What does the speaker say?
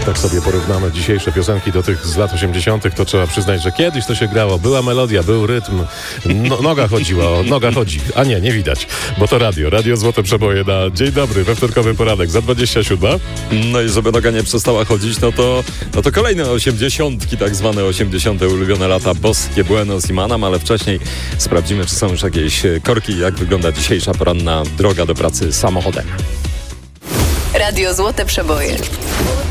Jak tak sobie porównamy dzisiejsze piosenki do tych z lat 80., to trzeba przyznać, że kiedyś to się grało. Była melodia, był rytm, noga chodziła, noga chodzi. A nie widać, bo to radio Złote Przeboje na dzień dobry, we wtorkowy poranek za 27. No i żeby noga nie przestała chodzić, no to kolejne 80, tak zwane 80. ulubione lata boskie Buenos i Manam, ale wcześniej sprawdzimy, czy są już jakieś korki, jak wygląda dzisiejsza poranna droga do pracy samochodem. Radio Złote Przeboje.